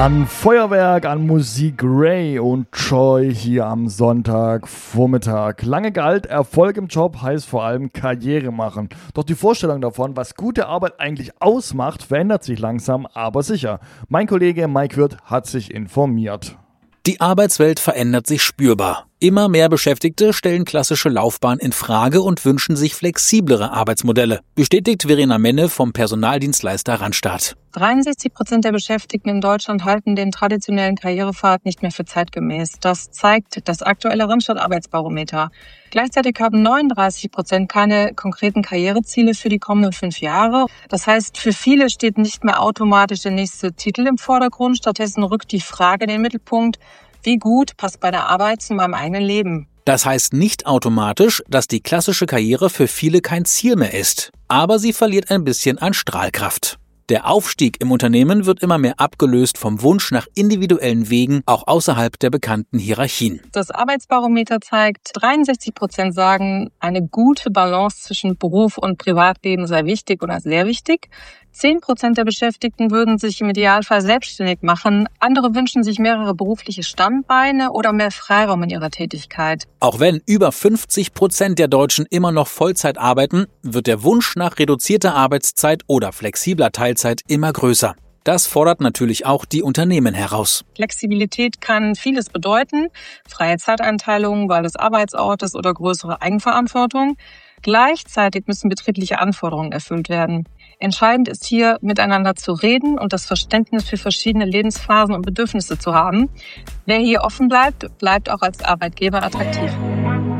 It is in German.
An Feuerwerk, an Musik Ray und Joy hier am Sonntagvormittag. Lange galt, Erfolg im Job heißt vor allem Karriere machen. Doch die Vorstellung davon, was gute Arbeit eigentlich ausmacht, verändert sich langsam, aber sicher. Mein Kollege Mike Wirth hat sich informiert. Die Arbeitswelt verändert sich spürbar. Immer mehr Beschäftigte stellen klassische Laufbahn in Frage und wünschen sich flexiblere Arbeitsmodelle, bestätigt Verena Menne vom Personaldienstleister Randstad. 63% der Beschäftigten in Deutschland halten den traditionellen Karrierepfad nicht mehr für zeitgemäß. Das zeigt das aktuelle Randstad-Arbeitsbarometer. Gleichzeitig haben 39% keine konkreten Karriereziele für die kommenden 5 Jahre. Das heißt, für viele steht nicht mehr automatisch der nächste Titel im Vordergrund. Stattdessen rückt die Frage in den Mittelpunkt: Wie gut passt meine Arbeit zu meinem eigenen Leben? Das heißt nicht automatisch, dass die klassische Karriere für viele kein Ziel mehr ist. Aber sie verliert ein bisschen an Strahlkraft. Der Aufstieg im Unternehmen wird immer mehr abgelöst vom Wunsch nach individuellen Wegen, auch außerhalb der bekannten Hierarchien. Das Arbeitsbarometer zeigt, 63% sagen, eine gute Balance zwischen Beruf und Privatleben sei wichtig oder sehr wichtig. 10% der Beschäftigten würden sich im Idealfall selbstständig machen. Andere wünschen sich mehrere berufliche Standbeine oder mehr Freiraum in ihrer Tätigkeit. Auch wenn über 50% der Deutschen immer noch Vollzeit arbeiten, wird der Wunsch nach reduzierter Arbeitszeit oder flexibler Teilzeit immer größer. Das fordert natürlich auch die Unternehmen heraus. Flexibilität kann vieles bedeuten: freie Zeiteinteilung, Wahl des Arbeitsortes oder größere Eigenverantwortung. Gleichzeitig müssen betriebliche Anforderungen erfüllt werden. Entscheidend ist hier, miteinander zu reden und das Verständnis für verschiedene Lebensphasen und Bedürfnisse zu haben. Wer hier offen bleibt, bleibt auch als Arbeitgeber attraktiv.